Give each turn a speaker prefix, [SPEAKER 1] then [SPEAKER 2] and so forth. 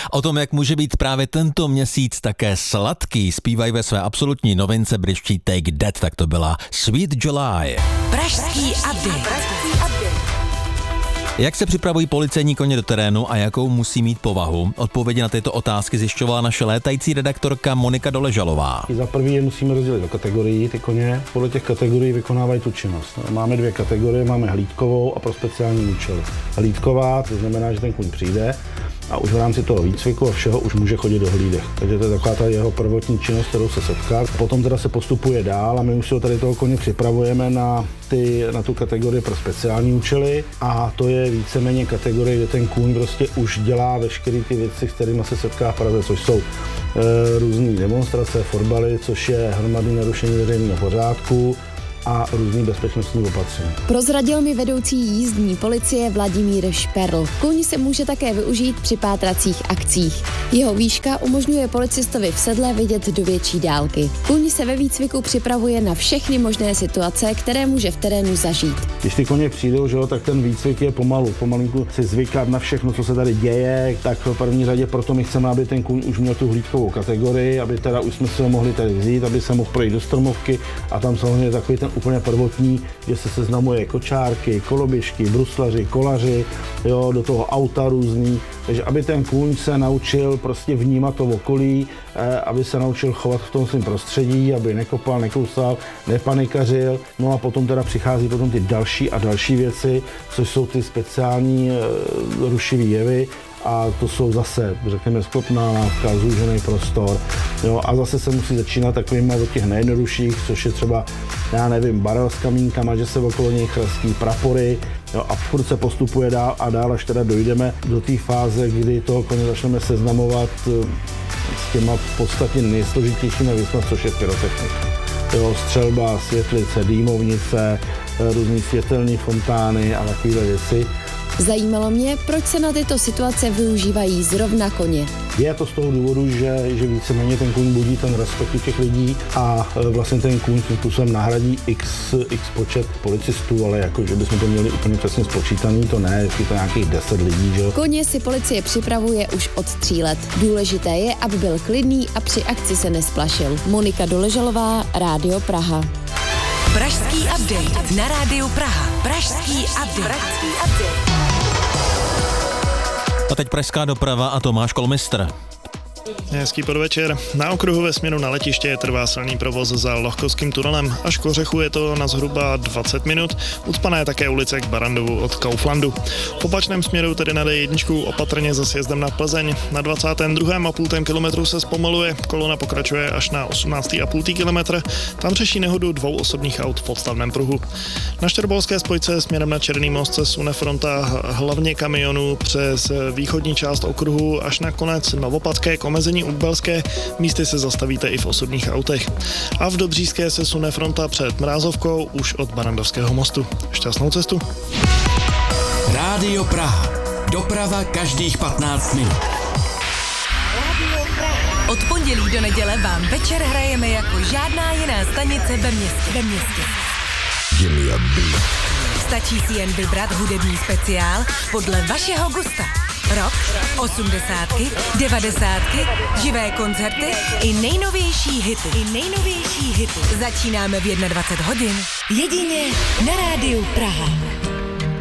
[SPEAKER 1] O tom, jak může být právě tento měsíc také sladký, zpívají ve své absolutní novince britští Take That, tak to byla Sweet July.
[SPEAKER 2] Pražský update.
[SPEAKER 1] Jak se připravují policejní koně do terénu a jakou musí mít povahu? Odpovědi na tyto otázky zjišťovala naše létající redaktorka Monika Doležalová.
[SPEAKER 3] Za první je musíme rozdělit do kategorií ty koně. Podle těch kategorií vykonávají tu činnost. Máme dvě kategorie, máme hlídkovou a pro speciální účely. Hlídková, to znamená, že ten kůň přijde a už v rámci toho výcviku a všeho už může chodit do hlídek. Takže to je taková ta jeho prvotní činnost, kterou se setká. Potom teda se postupuje dál a my už si tady toho koně připravujeme na tu kategorii pro speciální účely a to je víceméně kategorie, kde ten kůň prostě už dělá veškeré ty věci, s kterými se setká v Praze, což jsou různé demonstrace, fotbaly, což je hromadné narušení veřejného pořádku a různý bezpečnostní opatření.
[SPEAKER 4] Prozradil mi vedoucí jízdní policie Vladimír Šperl. Kůň se může také využít při pátracích akcích. Jeho výška umožňuje policistovi v sedle vidět do větší dálky. Kůň se ve výcviku připravuje na všechny možné situace, které může v terénu zažít.
[SPEAKER 3] Když ty koně přijdou, že jo, tak ten výcvik je pomalinku si zvykat na všechno, co se tady děje, tak v první řadě proto my chceme, aby ten kůň už měl tu hlídkovou kategorii, aby teda už jsme si ho mohli tady vzít, aby se mohl projít do stromovky a tam samozřejmě takový ten úplně prvotní, kde se seznamuje kočárky, koloběžky, bruslaři, kolaři, jo, do toho auta různý. Takže aby ten kůň se naučil prostě vnímat to okolí, aby se naučil chovat v tom svém prostředí, aby nekopal, nekousal, nepanikařil. No a potom teda přichází potom ty další a další věci, což jsou ty speciální rušivý jevy. A to jsou zase, řekněme, sklopná lávka, zúžený prostor. Jo, a zase se musí začínat takovými od těch nejjednodušších, což je třeba, já nevím, barel s kamínkama, že se okolo něj chrastí prapory. Jo, a furt se postupuje dál a dál, až teda dojdeme do té fáze, kdy toho koně začneme seznamovat s těma v podstatě nejsložitějšími věcmi, což je pyrotechnika. Jo, střelba, světlice, dýmovnice, různý světelné fontány a takovéhle věci.
[SPEAKER 4] Zajímalo mě, proč se na tyto situace využívají zrovna koně.
[SPEAKER 3] Je to z toho důvodu, že víceméně ten kůň budí ten respekt u těch lidí a vlastně ten kůň tím způsobem nahradí x počet policistů, ale jako, že bychom to měli úplně přesně spočítaný, to ne, jestli to nějakých 10 lidí, že jo.
[SPEAKER 4] Koně si policie připravuje už od 3 let. Důležité je, aby byl klidný a při akci se nesplašil. Monika Doležalová, Rádio Praha.
[SPEAKER 2] Pražský update na Rádiu Praha. Pražský update.
[SPEAKER 1] A teď pražská doprava a Tomáš Kolmistr.
[SPEAKER 5] Hezký podvečer. Na okruhu ve směru na letiště trvá silný provoz za Lohkovským tunelem. Až k Ořechu je to na zhruba 20 minut. Ucpaná je také ulice k Barandovu od Kauflandu. V opačném směru tedy na D1 opatrně za sjezdem na Plzeň. Na 22,5 kilometru se zpomaluje, kolona pokračuje až na 18,5 kilometr. Tam řeší nehodu 2 osobních aut v odstavném pruhu. Na Štěrbolské spojce směrem na Černý most se sune fronta hlavně kamionů přes východní část okruhu až na konec Novopadské omezení u Belské, místy se zastavíte i v osobních autech. A v Dobříšské se sune fronta před Mrázovkou už od Barandovského mostu. Šťastnou cestu.
[SPEAKER 6] Rádio Praha. Doprava každých 15 minut.
[SPEAKER 2] Od pondělí do neděle vám večer hrajeme jako žádná jiná stanice ve městě. Stačí si jen vybrat hudební speciál podle vašeho gusta. Rock, 80, 90, živé koncerty i nejnovější hity. Začínáme v 21 hodin. Jedině na Rádiu Praha.